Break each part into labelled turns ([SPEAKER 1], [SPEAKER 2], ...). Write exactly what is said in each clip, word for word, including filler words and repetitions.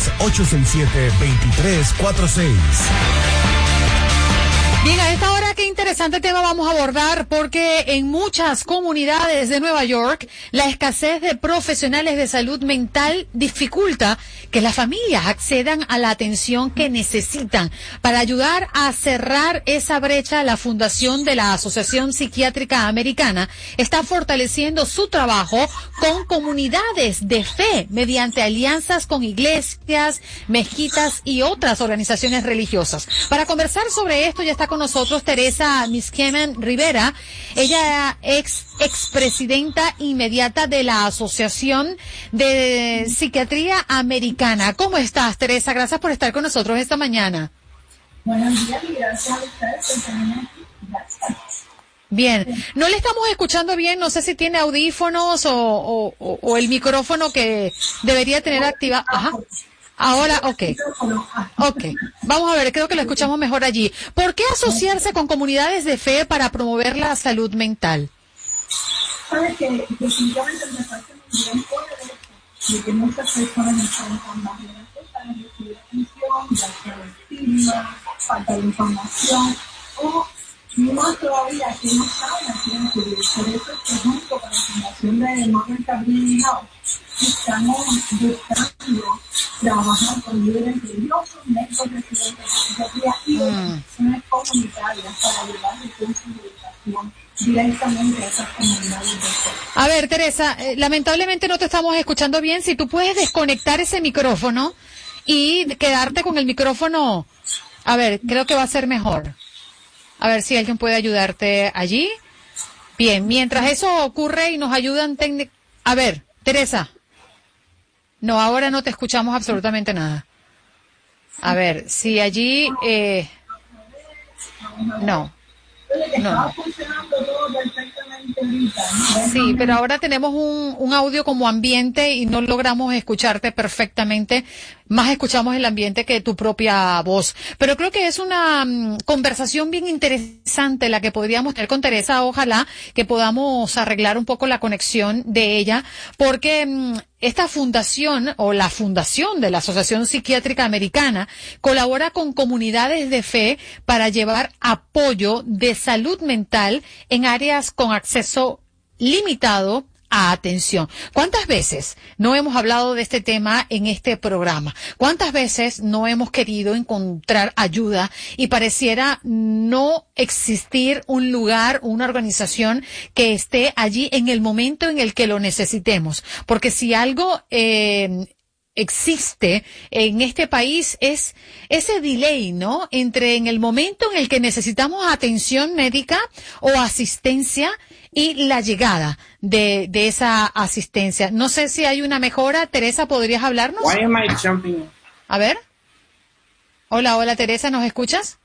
[SPEAKER 1] tres, ocho seis siete, dos tres cuatro seis.
[SPEAKER 2] Bien, a esta hora qué interesante tema vamos a abordar, porque en muchas comunidades de Nueva York la escasez de profesionales de salud mental dificulta que las familias accedan a la atención que necesitan. Para ayudar a cerrar esa brecha, la Fundación de la Asociación Psiquiátrica Americana está fortaleciendo su trabajo con comunidades de fe mediante alianzas con iglesias, mezquitas y otras organizaciones religiosas. Para conversar sobre esto ya está con nosotros Teresa Miskeman Rivera. Ella ex expresidenta inmediata de la Asociación de Psiquiatría Americana. ¿Cómo estás, Teresa? Gracias por estar con nosotros esta mañana.
[SPEAKER 3] Buenos días y gracias a ustedes por tenerme aquí. Gracias.
[SPEAKER 2] Bien, no le estamos escuchando bien, no sé si tiene audífonos o, o, o, o el micrófono que debería tener activado. Ajá. Ahora, ok. Ok. Vamos a ver, creo que lo escuchamos mejor allí. ¿Por qué asociarse con comunidades de fe para promover la salud mental?
[SPEAKER 3] Sabes que definitivamente me parece muy bien por el hecho de que muchas personas están con más dificultades para recibir atención, ya sea el estigma, falta de información, o más todavía que no saben a quién acudir. Por eso es que junto con la Fundación de Modern Family Health estamos buscando trabajar con líderes religiosos, médicos residentes de psiquiatría y organizaciones comunitarias para llevar recursos de educación directamente a esas comunidades de fe.
[SPEAKER 2] A ver, Teresa, eh, lamentablemente no te estamos escuchando bien. Si tú puedes desconectar ese micrófono y quedarte con el micrófono, a ver, creo que va a ser mejor. A ver si alguien puede ayudarte allí. Bien, mientras eso ocurre y nos ayudan técnicos. A ver, Teresa. No, ahora no te escuchamos absolutamente nada. A ver, si allí... Eh... No. No. Sí, pero ahora tenemos un, un audio como ambiente y no logramos escucharte perfectamente. Más escuchamos el ambiente que tu propia voz. Pero creo que es una um, conversación bien interesante la que podríamos tener con Teresa. Ojalá que podamos arreglar un poco la conexión de ella, porque um, esta fundación o la fundación de la Asociación Psiquiátrica Americana colabora con comunidades de fe para llevar apoyo de salud mental en áreas con acceso limitado a atención. ¿Cuántas veces no hemos hablado de este tema en este programa? ¿Cuántas veces no hemos querido encontrar ayuda y pareciera no existir un lugar, una organización que esté allí en el momento en el que lo necesitemos? Porque si algo eh, existe en este país es ese delay, ¿no? Entre en el momento en el que necesitamos atención médica o asistencia y la llegada de, de esa asistencia. No sé si hay una mejora. Teresa, ¿podrías hablarnos?
[SPEAKER 4] Why am I jumping?
[SPEAKER 2] A ver. Hola, hola, Teresa, ¿nos escuchas?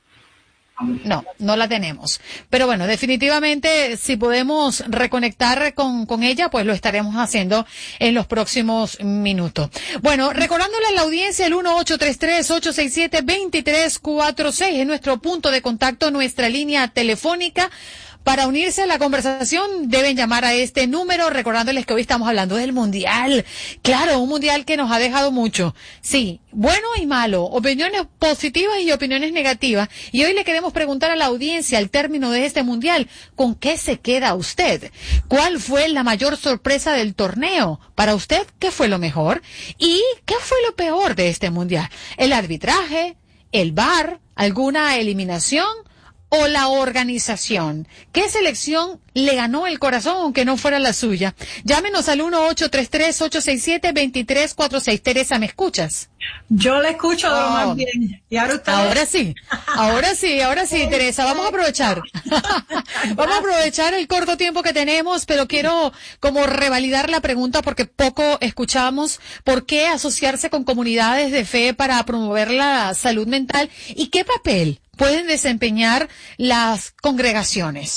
[SPEAKER 2] No, no la tenemos. Pero bueno, definitivamente, si podemos reconectar con, con ella, pues lo estaremos haciendo en los próximos minutos. Bueno, recordándole a la audiencia el uno ocho tres tres, ocho seis siete, dos tres cuatro seis es nuestro punto de contacto, nuestra línea telefónica. Para unirse a la conversación deben llamar a este número, recordándoles que hoy estamos hablando del Mundial. Claro, un Mundial que nos ha dejado mucho. Sí, bueno y malo, opiniones positivas y opiniones negativas. Y hoy le queremos preguntar a la audiencia, al término de este Mundial, ¿con qué se queda usted? ¿Cuál fue la mayor sorpresa del torneo? Para usted, ¿qué fue lo mejor? ¿Y qué fue lo peor de este Mundial? ¿El arbitraje? ¿El V A R? ¿Alguna eliminación? ¿O la organización? ¿Qué selección le ganó el corazón aunque no fuera la suya? Llámenos al uno ocho tres tres, ocho seis siete, dos tres cuatro seis. Teresa, ¿me escuchas?
[SPEAKER 5] Yo le escucho
[SPEAKER 2] oh.
[SPEAKER 5] lo más bien. ¿Y ahora usted?
[SPEAKER 2] Ahora sí, ahora sí, ahora sí, Teresa. Vamos a aprovechar. Vamos a aprovechar el corto tiempo que tenemos, pero quiero como revalidar la pregunta porque poco escuchamos. ¿Por qué asociarse con comunidades de fe para promover la salud mental? ¿Y qué papel pueden desempeñar las congregaciones?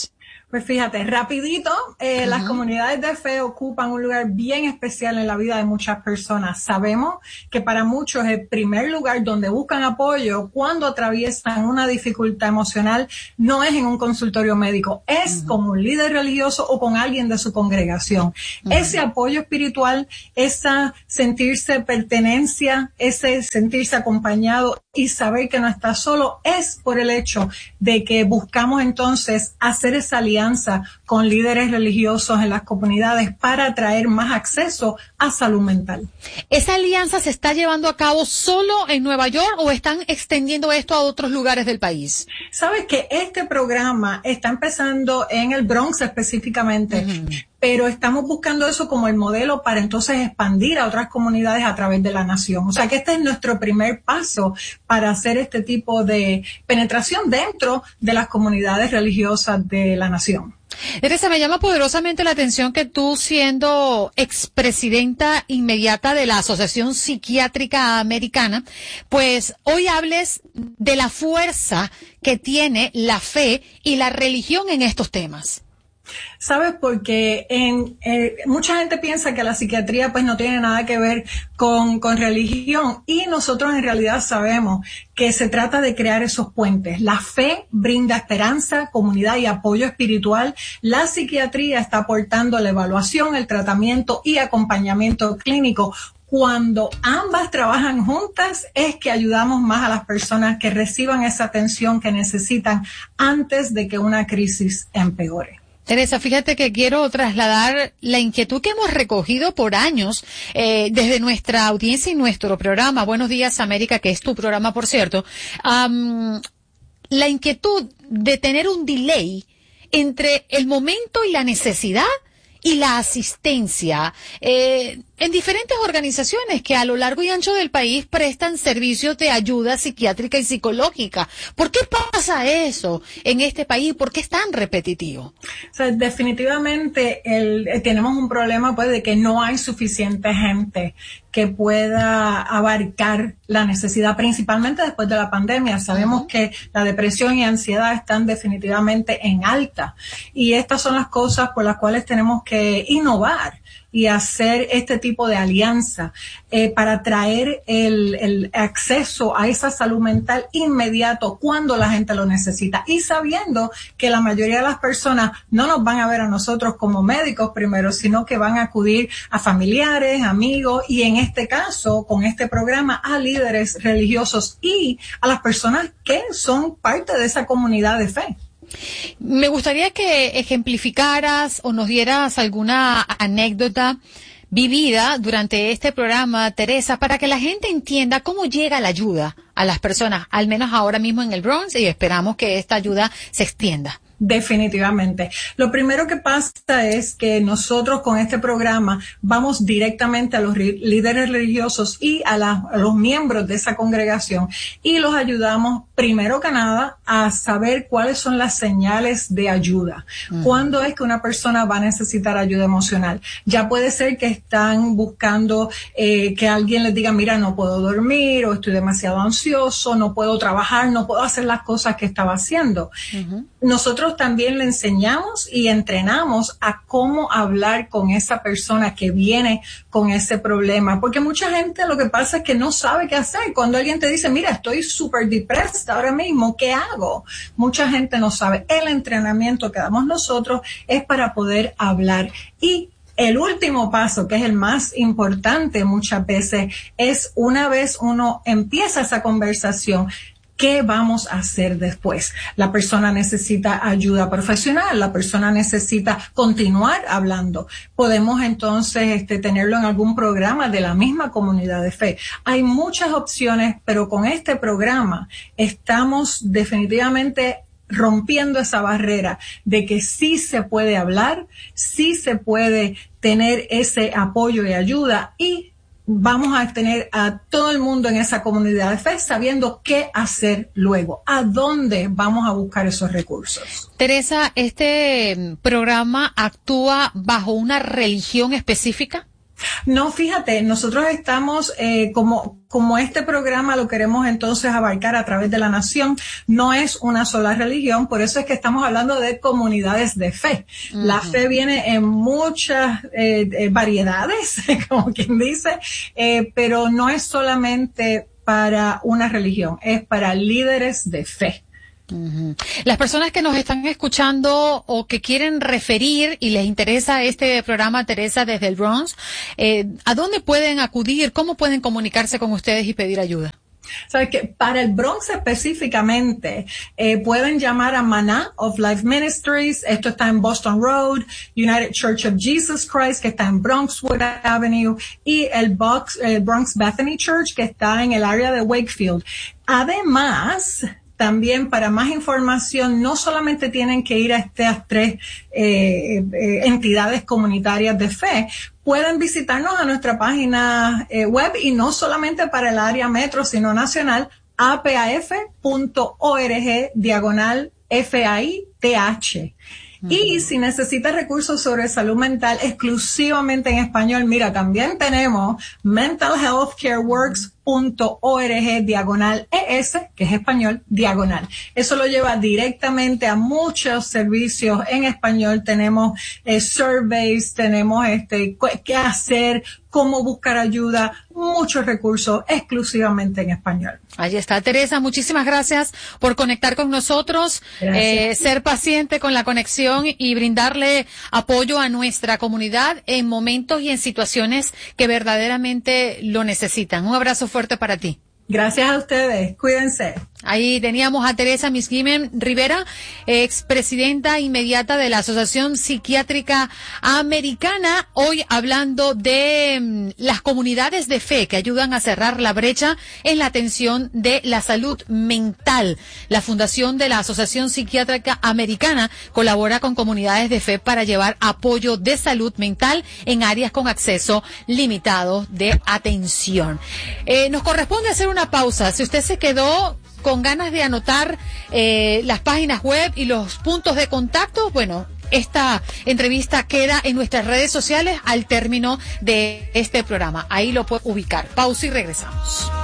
[SPEAKER 5] Pues fíjate, rapidito, eh, uh-huh. las comunidades de fe ocupan un lugar bien especial en la vida de muchas personas. Sabemos que para muchos el primer lugar donde buscan apoyo cuando atraviesan una dificultad emocional no es en un consultorio médico, es uh-huh. con un líder religioso o con alguien de su congregación. Uh-huh. Ese apoyo espiritual, esa sentirse pertenencia, ese sentirse acompañado y saber que no está solo es por el hecho de que buscamos entonces hacer esa alianza con líderes religiosos en las comunidades para traer más acceso a salud mental.
[SPEAKER 2] ¿Esa alianza se está llevando a cabo solo en Nueva York o están extendiendo esto a otros lugares del país?
[SPEAKER 5] Sabes que este programa está empezando en el Bronx específicamente, uh-huh. pero estamos buscando eso como el modelo para entonces expandir a otras comunidades a través de la nación. O sea que este es nuestro primer paso para hacer este tipo de penetración dentro de las comunidades religiosas de la nación.
[SPEAKER 2] Teresa, me llama poderosamente la atención que tú, siendo expresidenta inmediata de la Asociación Psiquiátrica Americana, pues hoy hables de la fuerza que tiene la fe y la religión en estos temas.
[SPEAKER 5] ¿Sabes? Porque en, eh, mucha gente piensa que la psiquiatría pues no tiene nada que ver con, con religión y nosotros en realidad sabemos que se trata de crear esos puentes. La fe brinda esperanza, comunidad y apoyo espiritual. La psiquiatría está aportando la evaluación, el tratamiento y acompañamiento clínico. Cuando ambas trabajan juntas es que ayudamos más a las personas que reciban esa atención que necesitan antes de que una crisis empeore.
[SPEAKER 2] Teresa, fíjate que quiero trasladar la inquietud que hemos recogido por años eh, desde nuestra audiencia y nuestro programa, Buenos Días América, que es tu programa, por cierto, um, la inquietud de tener un delay entre el momento y la necesidad y la asistencia eh, en diferentes organizaciones que a lo largo y ancho del país prestan servicios de ayuda psiquiátrica y psicológica. ¿Por qué pasa eso en este país? ¿Por qué es tan repetitivo?
[SPEAKER 5] O sea, definitivamente el, eh, tenemos un problema pues de que no hay suficiente gente que pueda abarcar la necesidad, principalmente después de la pandemia. Sabemos uh-huh. que la depresión y ansiedad están definitivamente en alta y estas son las cosas por las cuales tenemos que innovar y hacer este tipo de alianza eh, para traer el, el acceso a esa salud mental inmediato cuando la gente lo necesita y sabiendo que la mayoría de las personas no nos van a ver a nosotros como médicos primero, sino que van a acudir a familiares, amigos y en este caso, con este programa, a líderes religiosos y a las personas que son parte de esa comunidad de fe.
[SPEAKER 2] Me gustaría que ejemplificaras o nos dieras alguna anécdota vivida durante este programa, Teresa, para que la gente entienda cómo llega la ayuda a las personas, al menos ahora mismo en el Bronx, y esperamos que esta ayuda se extienda.
[SPEAKER 5] Definitivamente. Lo primero que pasa es que nosotros con este programa vamos directamente a los líderes religiosos y a, la, a los miembros de esa congregación y los ayudamos primero que nada a saber cuáles son las señales de ayuda. Uh-huh. ¿Cuándo es que una persona va a necesitar ayuda emocional? Ya puede ser que están buscando eh, que alguien les diga, mira, no puedo dormir o estoy demasiado ansioso, no puedo trabajar, no puedo hacer las cosas que estaba haciendo. Uh-huh. Nosotros también le enseñamos y entrenamos a cómo hablar con esa persona que viene con ese problema, porque mucha gente lo que pasa es que no sabe qué hacer. Cuando alguien te dice, mira, estoy súper depresa ahora mismo, ¿qué hago? Mucha gente no sabe. El entrenamiento que damos nosotros es para poder hablar. Y el último paso, que es el más importante muchas veces, es una vez uno empieza esa conversación, ¿qué vamos a hacer después? La persona necesita ayuda profesional, la persona necesita continuar hablando. Podemos entonces este, tenerlo en algún programa de la misma comunidad de fe. Hay muchas opciones, pero con este programa estamos definitivamente rompiendo esa barrera de que sí se puede hablar, sí se puede tener ese apoyo y ayuda y vamos a tener a todo el mundo en esa comunidad de fe sabiendo qué hacer luego, a dónde vamos a buscar esos recursos.
[SPEAKER 2] Teresa, ¿este programa actúa bajo una religión específica?
[SPEAKER 5] No, fíjate, nosotros estamos eh, como como este programa lo queremos entonces abarcar a través de la nación, no es una sola religión, por eso es que estamos hablando de comunidades de fe. Uh-huh. La fe viene en muchas eh, eh, variedades, como quien dice, eh, pero no es solamente para una religión, es para líderes de fe.
[SPEAKER 2] Uh-huh. Las personas que nos están escuchando o que quieren referir y les interesa este programa, Teresa, desde el Bronx, eh, ¿a dónde pueden acudir? ¿Cómo pueden comunicarse con ustedes y pedir ayuda?
[SPEAKER 5] Sabes que para el Bronx específicamente eh, pueden llamar a Maná of Life Ministries, esto está en Boston Road, United Church of Jesus Christ, que está en Bronxwood Avenue, y el Bronx, el Bronx Bethany Church, que está en el área de Wakefield. Además, también para más información, no solamente tienen que ir a estas tres eh, eh, entidades comunitarias de fe, pueden visitarnos a nuestra página eh, web y no solamente para el área metro, sino nacional, a p a f punto org diagonal F A I T H. Uh-huh. Y si necesitas recursos sobre salud mental exclusivamente en español, mira, también tenemos mental health care works punto org diagonal es, que es español, diagonal. Eso lo lleva directamente a muchos servicios en español. Tenemos eh, surveys, tenemos este qué hacer, cómo buscar ayuda, muchos recursos exclusivamente en español.
[SPEAKER 2] Ahí está, Teresa, muchísimas gracias por conectar con nosotros, eh, ser paciente con la conexión y brindarle apoyo a nuestra comunidad en momentos y en situaciones que verdaderamente lo necesitan. Un abrazo fuerte para ti.
[SPEAKER 5] Gracias a ustedes. Cuídense.
[SPEAKER 2] Ahí teníamos a Teresa Misgimen Rivera, expresidenta inmediata de la Asociación Psiquiátrica Americana, hoy hablando de um, las comunidades de fe que ayudan a cerrar la brecha en la atención de la salud mental. La Fundación de la Asociación Psiquiátrica Americana colabora con comunidades de fe para llevar apoyo de salud mental en áreas con acceso limitado de atención. Eh, nos corresponde hacer una pausa. Si usted se quedó con ganas de anotar eh, las páginas web y los puntos de contacto, bueno, esta entrevista queda en nuestras redes sociales al término de este programa. Ahí lo puede ubicar. Pausa y regresamos.